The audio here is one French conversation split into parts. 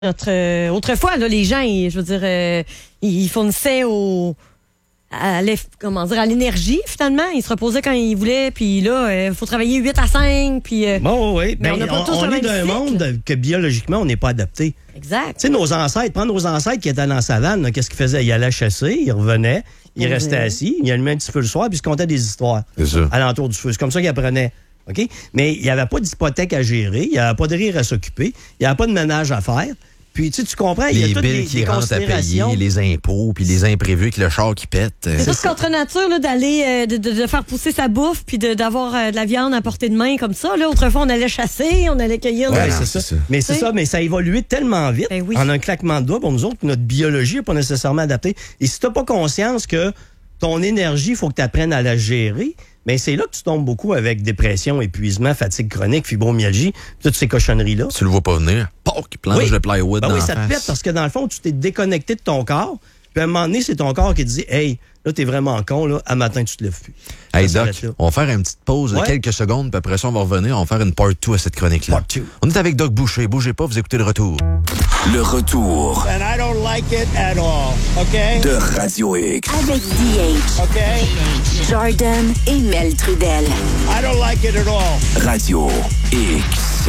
Autrefois, là, les gens, je veux dire, ils fournissaient à l'énergie, finalement. Ils se reposaient quand ils voulaient, puis là, il faut travailler 8 à 5, puis... Bon, oui, mais on est d'un monde que biologiquement, on n'est pas adapté. Exact. Tu sais, nos ancêtres qui étaient dans la savane, là, qu'est-ce qu'ils faisaient? Ils allaient chasser, ils revenaient, ils restaient assis, ils allumaient un petit peu le soir, puis ils se contaient des histoires alentour du feu. C'est comme ça qu'ils apprenaient. OK? Mais il n'y avait pas d'hypothèque à gérer, il n'y avait pas de rire à s'occuper, il n'y avait pas de ménage à faire. Puis, tu comprends, il y a toutes billes qui des rentrent à payer, les impôts, puis les imprévus avec le char qui pète. C'est tout contre nature, là, d'aller, de faire pousser sa bouffe, puis d'avoir de la viande à portée de main comme ça. Là, autrefois, on allait chasser, on allait cueillir. Oui, c'est ça. Mais c'est ça, mais ça a évolué tellement vite, en un claquement de doigts pour nous autres, que notre biologie n'est pas nécessairement adaptée. Et si tu n'as pas conscience que ton énergie, il faut que tu apprennes à la gérer, mais c'est là que tu tombes beaucoup avec dépression, épuisement, fatigue chronique, fibromyalgie, toutes ces cochonneries-là. Tu le vois pas venir. Poc, planche de plywood dans la face. Ça te pète parce que dans le fond, tu t'es déconnecté de ton corps. Puis à un moment donné, c'est ton corps qui te dit « Hey, là, t'es vraiment con, là, à matin, tu te lèves plus. » Hey Doc, on va faire une petite pause de quelques secondes, puis après ça, on va revenir, on va faire une part 2 à cette chronique-là. Part 2. On est avec Doc Boucher. Bougez pas, vous écoutez Le Retour. Le Retour. And I don't like it at all, OK? De Radio X. Avec DH. OK? Jordan et Mel Trudel. I don't like it at all. Radio X.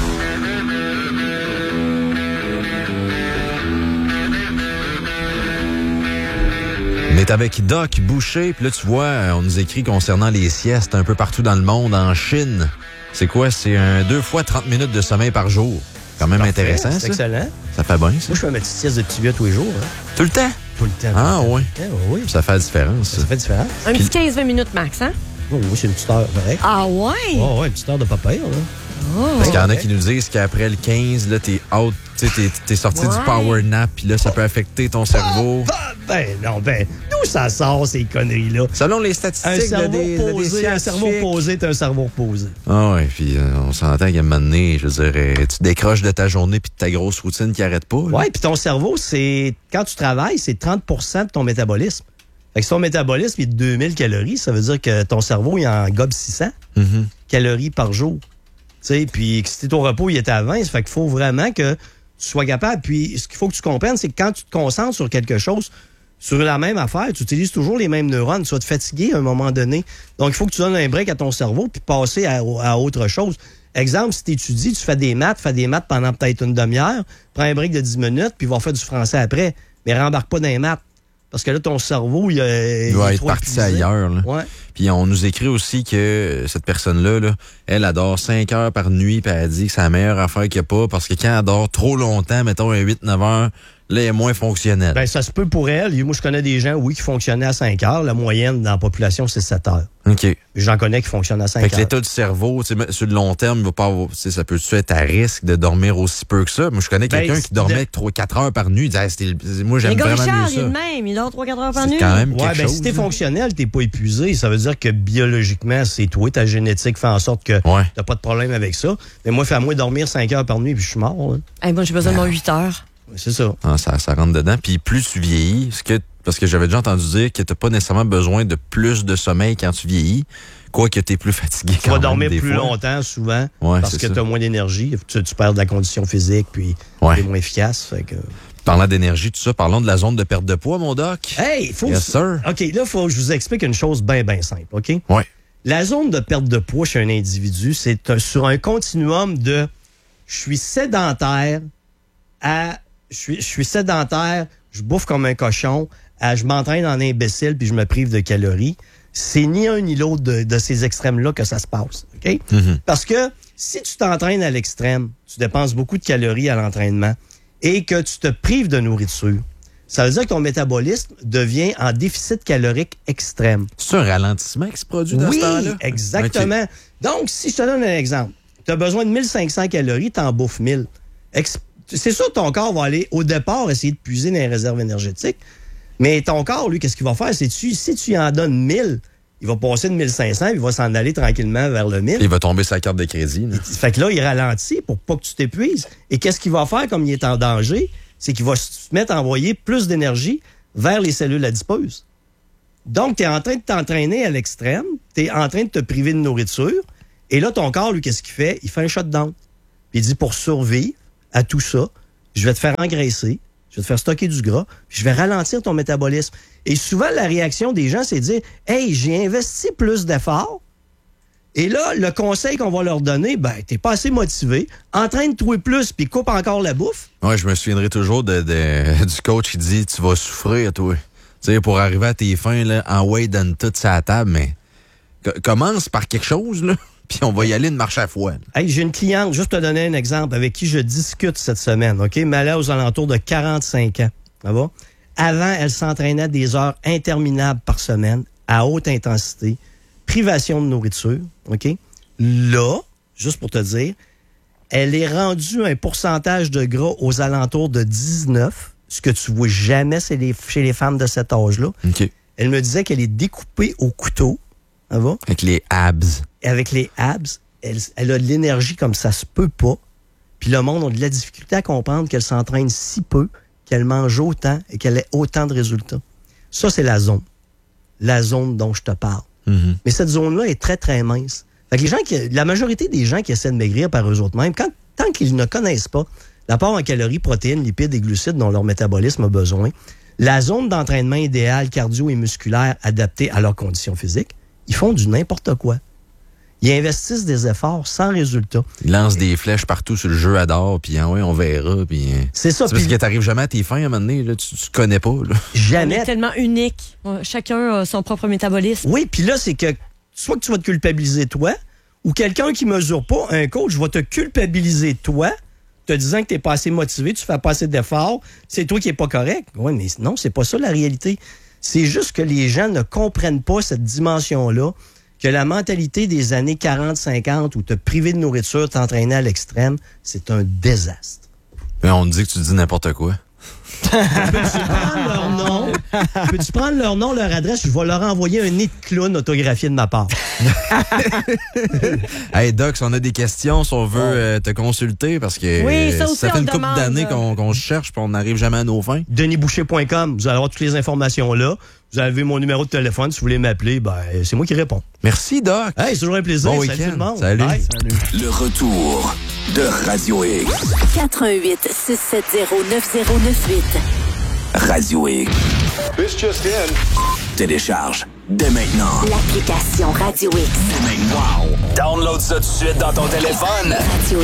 On est avec Doc Boucher, puis là, tu vois, on nous écrit concernant les siestes un peu partout dans le monde, en Chine. C'est quoi? C'est 2 fois 30 minutes de sommeil par jour. Quand même intéressant, ça. C'est excellent. Ça fait bien, ça. Moi, je fais ma petite sieste de tibia tous les jours. Hein. Tout le temps? Tout le temps. Ah, oui. Oui. Ça fait la différence. Ça fait la différence. Un petit 15-20 minutes max, hein? Oui, c'est une petite heure, correct. Ah ouais? Oh, ouais, une petite heure de pas pire, là. Parce qu'il y en a qui nous disent qu'après le 15, là, t'es out, t'es sorti du power nap, puis là, ça peut affecter ton cerveau. D'où ça sort, ces conneries-là? Selon les statistiques un cerveau posé, t'as un cerveau reposé. Ah ouais, puis on s'entend qu'à un moment donné, je veux dire, tu décroches de ta journée puis de ta grosse routine qui arrête pas. Oui, puis ton cerveau, quand tu travailles, c'est 30 de ton métabolisme. Fait que si ton métabolisme est de 2000 calories, ça veut dire que ton cerveau, il en gobe 600 calories par jour. Puis si t'es au repos, il était à 20. Ça fait qu'il faut vraiment que tu sois capable. Puis ce qu'il faut que tu comprennes, c'est que quand tu te concentres sur quelque chose, sur la même affaire, tu utilises toujours les mêmes neurones. Tu vas te fatiguer à un moment donné. Donc, il faut que tu donnes un break à ton cerveau puis passer à autre chose. Exemple, si tu étudies, tu fais des maths pendant peut-être une demi-heure, prends un break de 10 minutes, puis va faire du français après. Mais rembarque pas dans les maths. Parce que là, ton cerveau, il doit être parti ailleurs. Là. Ouais. Puis on nous écrit aussi que cette personne-là, là, elle dort 5 heures par nuit, puis elle dit que c'est la meilleure affaire qu'il n'y a pas, parce que quand elle dort trop longtemps, mettons 8-9 heures, là, elle est moins fonctionnelle. Ben, ça se peut pour elle. Moi, je connais des gens, qui fonctionnaient à 5 heures. La moyenne dans la population, c'est 7 heures. OK. J'en connais qui fonctionnent à 5 heures. Fait que l'état du cerveau, sur le long terme, il va pas avoir, ça peut-tu être à risque de dormir aussi peu que ça? Moi, je connais quelqu'un qui dormait 3-4 heures par nuit. Il disait, moi, j'aime vraiment mieux ça. Il est le même. Il dort 3-4 heures par nuit. C'est quand même quelque chose. Si t'es fonctionnel, t'es pas épuisé. Ça veut dire que biologiquement, c'est toi, ta génétique fait en sorte que t'as pas de problème avec ça. Mais moi, fais-moi dormir 5 heures par nuit puis je suis mort. Moi, j'ai besoin de 8 heures. C'est ça. Ah, ça rentre dedans. Puis plus tu vieillis, parce que j'avais déjà entendu dire que t'as pas nécessairement besoin de plus de sommeil quand tu vieillis, quoique t'es plus fatigué quand même. Tu vas dormir des plus fois. longtemps, souvent, parce que t'as moins d'énergie. Tu perds de la condition physique, puis t'es moins efficace. Fait que... Parlant d'énergie, tout ça, parlons de la zone de perte de poids, mon doc. Hey, faut... Yes, sir. OK, là, faut que je vous explique une chose bien simple, OK? Oui. La zone de perte de poids chez un individu, c'est sur un continuum de je suis sédentaire à je suis sédentaire, je bouffe comme un cochon, à je m'entraîne en imbécile puis je me prive de calories. C'est ni un ni l'autre de ces extrêmes-là que ça se passe, OK? Parce que si tu t'entraînes à l'extrême, tu dépenses beaucoup de calories à l'entraînement et que tu te prives de nourriture, ça veut dire que ton métabolisme devient en déficit calorique extrême. C'est un ralentissement qui se produit dans ce temps-là? Oui, exactement. Okay. Donc, si je te donne un exemple, tu as besoin de 1500 calories, tu en bouffes 1000. C'est sûr que ton corps va aller, au départ, essayer de puiser dans les réserves énergétiques, mais ton corps, lui, qu'est-ce qu'il va faire? Si tu en donnes 1000, il va passer de 1500, il va s'en aller tranquillement vers le 1000. Il va tomber sa carte de crédit. Là. Fait que là, il ralentit pour pas que tu t'épuises. Et qu'est-ce qu'il va faire comme il est en danger? C'est qu'il va se mettre à envoyer plus d'énergie vers les cellules adipeuses. Donc, tu es en train de t'entraîner à l'extrême, tu es en train de te priver de nourriture, et là, ton corps, lui, qu'est-ce qu'il fait? Il fait un shutdown. Puis il dit, pour survivre à tout ça, je vais te faire engraisser, je vais te faire stocker du gras, puis je vais ralentir ton métabolisme. Et souvent, la réaction des gens, c'est de dire « Hey, j'ai investi plus d'efforts. » Et là, le conseil qu'on va leur donner, ben, t'es pas assez motivé, entraîne-toi plus, puis coupe encore la bouffe. Ouais, je me souviendrai toujours du coach qui dit « Tu vas souffrir, toi. » Tu sais, pour arriver à tes fins, là, en way donne tout ça à la table, mais commence par quelque chose, là. Puis on va y aller de marche à fois. Hey, j'ai une cliente, juste te donner un exemple, avec qui je discute cette semaine, OK? Mais elle a aux alentours de 45 ans. Ça va? Avant, elle s'entraînait des heures interminables par semaine, à haute intensité, privation de nourriture, OK? Là, juste pour te dire, elle est rendue un pourcentage de gras aux alentours de 19, ce que tu vois jamais chez les femmes de cet âge-là. OK. Elle me disait qu'elle est découpée au couteau. Ça va? Avec les abs. Avec les abs, elle a de l'énergie comme ça se peut pas. Puis le monde a de la difficulté à comprendre qu'elle s'entraîne si peu, qu'elle mange autant et qu'elle ait autant de résultats. Ça, c'est la zone. La zone dont je te parle. Mm-hmm. Mais cette zone-là est très, très mince. Fait que la majorité des gens qui essaient de maigrir par eux autres mêmes, tant qu'ils ne connaissent pas l'apport en calories, protéines, lipides et glucides dont leur métabolisme a besoin, la zone d'entraînement idéale cardio et musculaire adaptée à leurs conditions physiques, ils font du n'importe quoi. Ils investissent des efforts sans résultat. Ils lancent des flèches partout sur le jeu à d'or, puis ouais, on verra. Puis c'est ça. C'est parce que t'arrives jamais à tes fins à un moment donné, là, tu connais pas. Là. Jamais. On est tellement unique. Chacun a son propre métabolisme. Oui, puis là, c'est que soit que tu vas te culpabiliser toi, ou quelqu'un qui mesure pas, un coach va te culpabiliser toi, te disant que t'es pas assez motivé, tu fais pas assez d'efforts, c'est toi qui est pas correct. Oui, mais non, c'est pas ça la réalité. C'est juste que les gens ne comprennent pas cette dimension-là, que la mentalité des années 40-50 où te priver de nourriture, t'entraîner à l'extrême, c'est un désastre. Mais on te dit que tu dis n'importe quoi. Peux-tu prendre leur nom? Peux-tu prendre leur nom, leur adresse? Je vais leur envoyer un nid de clown autographié de ma part. Hey Doc, si on a des questions, si on veut te consulter, parce que oui, ça fait une couple d'années qu'on se cherche et on n'arrive jamais à nos fins. DenisBoucher.com, vous allez avoir toutes les informations là. Vous avez mon numéro de téléphone, si vous voulez m'appeler, ben, c'est moi qui réponds. Merci Doc. Hey, c'est toujours un plaisir. Bon Salut week-end. tout le monde. Salut. Bye. Le retour de Radio X. 88 670 9098. Radio X. This just in. Télécharge dès maintenant. L'application Radio X. Dès maintenant. Wow. Download ça tout de suite dans ton téléphone. Radio